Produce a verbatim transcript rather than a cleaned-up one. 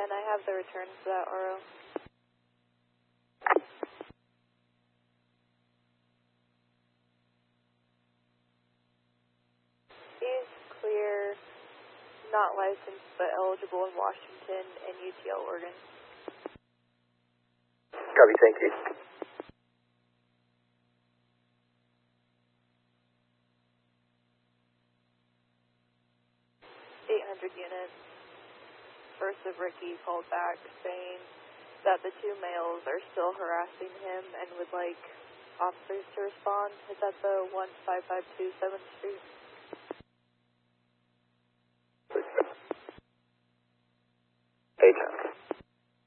Can I have the return for that R O? He's clear, not licensed, but eligible in Washington and U T L, Oregon. Copy, thank you. eight hundred units. First of Ricky called back saying that the two males are still harassing him and would like officers to respond. Is that the one five five two seventh Street?